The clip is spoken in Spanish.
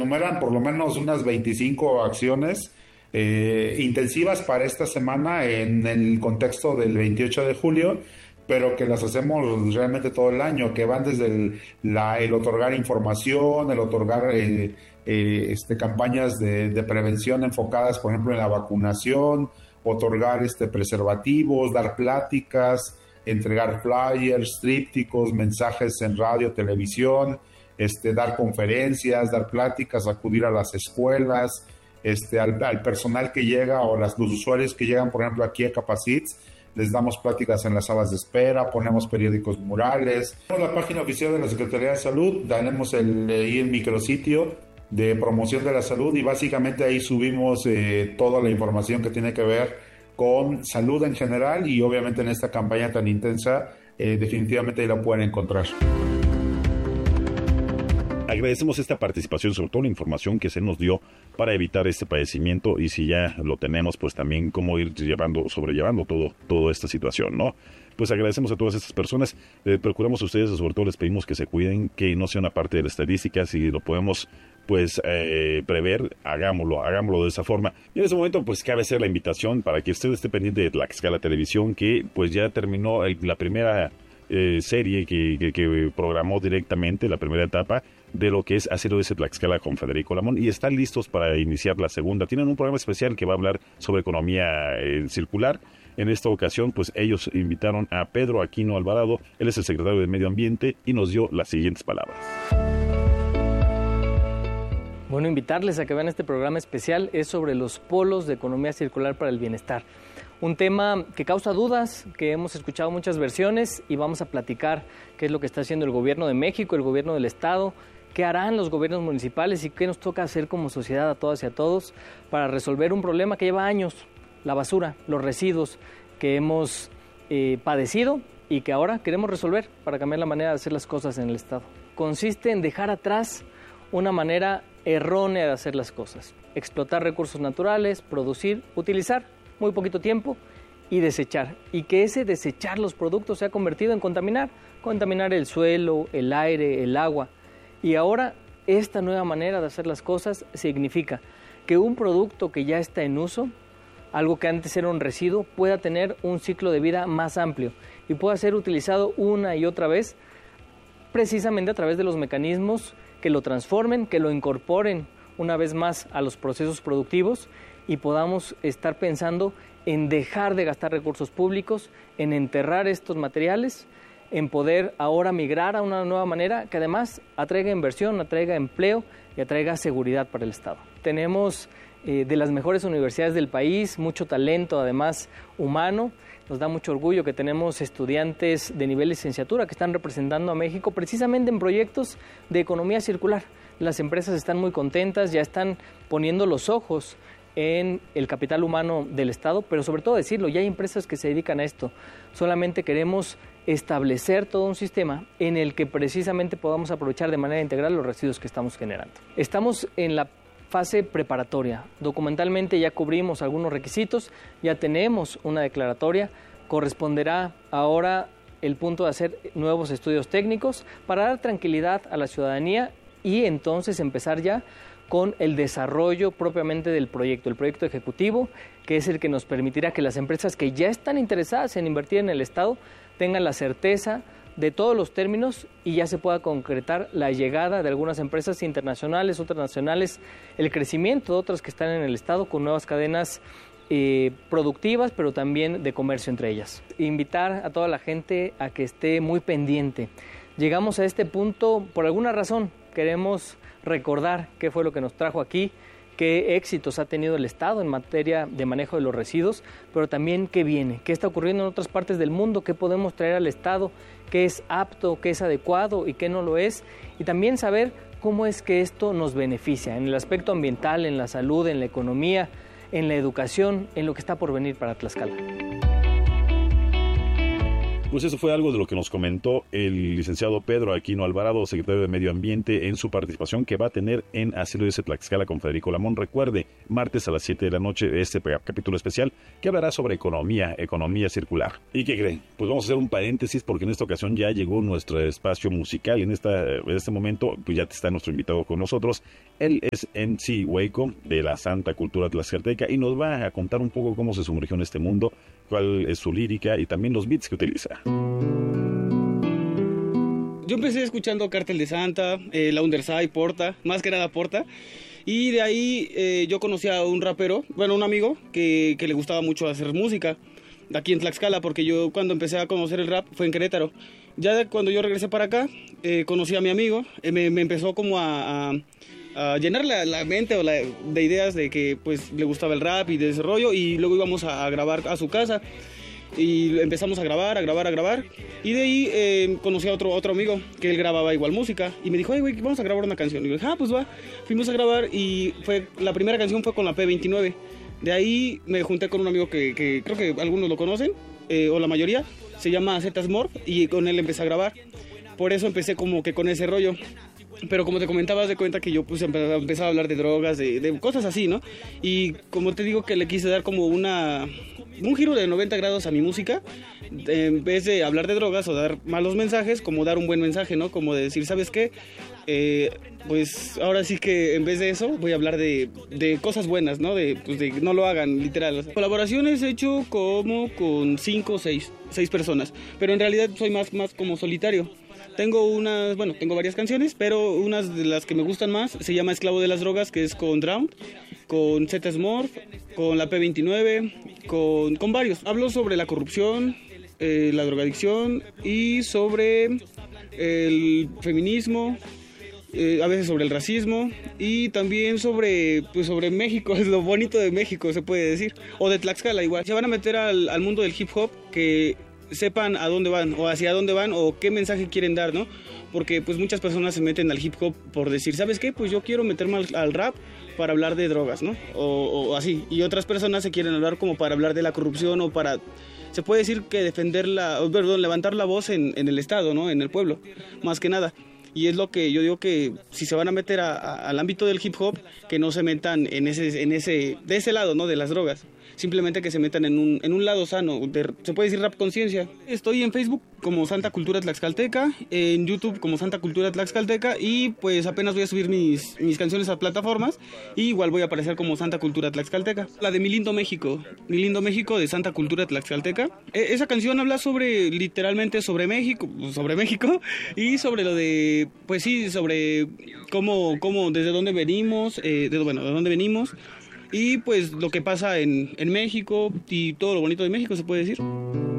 enumeran por lo menos unas 25 acciones intensivas para esta semana en el contexto del 28 de julio, pero que las hacemos realmente todo el año, que van desde el otorgar información, el otorgar campañas de prevención enfocadas, por ejemplo, en la vacunación, otorgar preservativos, dar pláticas, entregar flyers, trípticos, mensajes en radio, televisión, dar conferencias, dar pláticas, acudir a las escuelas, al personal que llega o los usuarios que llegan, por ejemplo, aquí a Capacits, les damos pláticas en las salas de espera, ponemos periódicos murales. Tenemos la página oficial de la Secretaría de Salud, tenemos el micrositio de promoción de la salud y básicamente ahí subimos toda la información que tiene que ver con salud en general y obviamente en esta campaña tan intensa, definitivamente ahí la pueden encontrar. Agradecemos esta participación, sobre todo la información que se nos dio para evitar este padecimiento y si ya lo tenemos, pues también cómo ir sobrellevando toda esta situación, ¿no? Pues agradecemos a todas estas personas, procuramos a ustedes, sobre todo les pedimos que se cuiden, que no sea una parte de la estadística, si lo podemos prever, hagámoslo de esa forma. Y en ese momento pues cabe hacer la invitación para que usted esté pendiente de Tlaxcala Televisión, que pues ya terminó la primera serie que programó directamente, la primera etapa de lo que es ACS Tlaxcala con Federico Lamón, y están listos para iniciar la segunda. Tienen un programa especial que va a hablar sobre economía circular. En esta ocasión, pues ellos invitaron a Pedro Aquino Alvarado, él es el secretario de Medio Ambiente, y nos dio las siguientes palabras. Bueno, invitarles a que vean este programa especial, es sobre los polos de economía circular para el bienestar. Un tema que causa dudas, que hemos escuchado muchas versiones y vamos a platicar qué es lo que está haciendo el gobierno de México, el gobierno del estado, qué harán los gobiernos municipales y qué nos toca hacer como sociedad a todas y a todos para resolver un problema que lleva años, la basura, los residuos que hemos padecido y que ahora queremos resolver para cambiar la manera de hacer las cosas en el estado. Consiste en dejar atrás una manera errónea de hacer las cosas, explotar recursos naturales, producir, utilizar muy poquito tiempo y desechar, y que ese desechar los productos se ha convertido en contaminar el suelo, el aire, el agua. Y ahora esta nueva manera de hacer las cosas significa que un producto que ya está en uso, algo que antes era un residuo, pueda tener un ciclo de vida más amplio y pueda ser utilizado una y otra vez, precisamente a través de los mecanismos que lo transformen, que lo incorporen una vez más a los procesos productivos y podamos estar pensando en dejar de gastar recursos públicos, en enterrar estos materiales, en poder ahora migrar a una nueva manera que además atraiga inversión, atraiga empleo y atraiga seguridad para el Estado. Tenemos de las mejores universidades del país, mucho talento además humano. Nos da mucho orgullo que tenemos estudiantes de nivel licenciatura que están representando a México precisamente en proyectos de economía circular. Las empresas están muy contentas, ya están poniendo los ojos en el capital humano del Estado, pero sobre todo decirlo, ya hay empresas que se dedican a esto. Solamente queremos establecer todo un sistema en el que precisamente podamos aprovechar de manera integral los residuos que estamos generando. Estamos en la fase preparatoria. Documentalmente ya cubrimos algunos requisitos, ya tenemos una declaratoria. Corresponderá ahora el punto de hacer nuevos estudios técnicos para dar tranquilidad a la ciudadanía y entonces empezar ya con el desarrollo propiamente del proyecto, el proyecto ejecutivo, que es el que nos permitirá que las empresas que ya están interesadas en invertir en el Estado tengan la certeza de todos los términos y ya se pueda concretar la llegada de algunas empresas internacionales, otras nacionales, el crecimiento de otras que están en el Estado con nuevas cadenas productivas, pero también de comercio entre ellas. Invitar a toda la gente a que esté muy pendiente. Llegamos a este punto por alguna razón, queremos recordar qué fue lo que nos trajo aquí, qué éxitos ha tenido el Estado en materia de manejo de los residuos, pero también qué viene, qué está ocurriendo en otras partes del mundo, qué podemos traer al Estado, qué es apto, qué es adecuado y qué no lo es, y también saber cómo es que esto nos beneficia en el aspecto ambiental, en la salud, en la economía, en la educación, en lo que está por venir para Tlaxcala. Pues eso fue algo de lo que nos comentó el licenciado Pedro Aquino Alvarado, secretario de Medio Ambiente, en su participación que va a tener en Así lo dice Tlaxcala con Federico Lamón. Recuerde, martes a las 7 de la noche, este capítulo especial que hablará sobre economía circular. ¿Y qué creen? Pues vamos a hacer un paréntesis porque en esta ocasión ya llegó nuestro espacio musical. En este momento, pues ya está nuestro invitado con nosotros. Él es MC Hueco de la Santa Cultura Tlaxcalteca y nos va a contar un poco cómo se sumergió en este mundo, cuál es su lírica y también los beats que utiliza. Yo empecé escuchando Cártel de Santa, la Underside, Porta, más que nada Porta. Y de ahí yo conocí a un rapero, bueno, un amigo que le gustaba mucho hacer música aquí en Tlaxcala, porque yo cuando empecé a conocer el rap fue en Querétaro. Ya cuando yo regresé para acá, conocí a mi amigo, me empezó como a llenar la mente de ideas de que pues le gustaba el rap y de ese rollo, y luego íbamos a grabar a su casa y empezamos a grabar y de ahí conocí a otro amigo que él grababa igual música y me dijo, güey, vamos a grabar una canción. Y yo dije, pues va, fuimos a grabar y la primera canción fue con la P29. De ahí me junté con un amigo que creo que algunos lo conocen, o la mayoría, se llama Z Smorf, y con él empecé a grabar. Por eso empecé como que con ese rollo. Pero como te comentaba, de cuenta que yo pues empezaba a hablar de drogas, de cosas así, ¿no? Y como te digo que le quise dar como un giro de 90 grados a mi música, en vez de hablar de drogas o dar malos mensajes, como dar un buen mensaje, ¿no? Como de decir, ¿sabes qué? Pues ahora sí que en vez de eso voy a hablar de cosas buenas, ¿no? De no lo hagan, literal. O sea, colaboraciones he hecho como con 5 o 6 personas, pero en realidad soy más como solitario. Tengo varias canciones, pero unas de las que me gustan más se llama Esclavo de las Drogas, que es con Drown, con Z Smorf, con la P29, con varios. Hablo sobre la corrupción, la drogadicción y sobre el feminismo, a veces sobre el racismo y también sobre México, es lo bonito de México, se puede decir, o de Tlaxcala igual. Se van a meter al mundo del hip hop, que sepan a dónde van o hacia dónde van o qué mensaje quieren dar, ¿no? Porque pues muchas personas se meten al hip hop por decir, ¿sabes qué? Pues yo quiero meterme al rap para hablar de drogas, ¿no? O así. Y otras personas se quieren hablar como para hablar de la corrupción o para, se puede decir que levantar la voz en el estado, ¿no? En el pueblo, más que nada. Y es lo que yo digo, que si se van a meter al ámbito del hip hop, que no se metan de ese lado, ¿no? De las drogas. Simplemente que se metan en un lado sano, se puede decir rap conciencia. Estoy en Facebook como Santa Cultura Tlaxcalteca, en YouTube como Santa Cultura Tlaxcalteca, y pues apenas voy a subir mis canciones a plataformas, y igual voy a aparecer como Santa Cultura Tlaxcalteca. La de Mi Lindo México de Santa Cultura Tlaxcalteca. Esa canción habla literalmente sobre México, y sobre lo de, pues sí, sobre cómo desde dónde venimos, de dónde venimos, y pues lo que pasa en México y todo lo bonito de México, se puede decir.